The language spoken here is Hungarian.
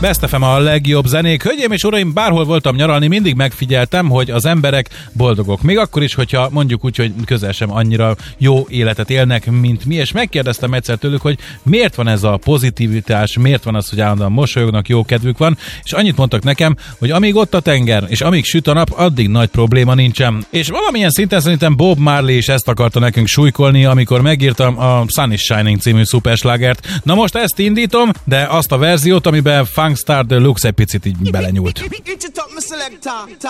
Best FM a legjobb zenék. Hölgyeim és uraim, bárhol voltam nyaralni, mindig megfigyeltem, hogy az emberek boldogok. Még akkor is, hogyha mondjuk úgy, hogy közel sem annyira jó életet élnek, mint mi. És megkérdeztem egyszer tőlük, hogy miért van ez a pozitivitás, miért van az, hogy állandóan mosolyognak, jó kedvük van. És annyit mondtak nekem, hogy amíg ott a tenger, és amíg süt a nap, addig nagy probléma nincsen. És valamilyen szinten szerintem Bob Marley is ezt akarta nekünk súlykolni, amikor megírtam a Sun is Shining című szuperslágert. Na most ezt indítom, de azt a verziót, amiben Funkstar Deluxe egy picit így belenyúlt.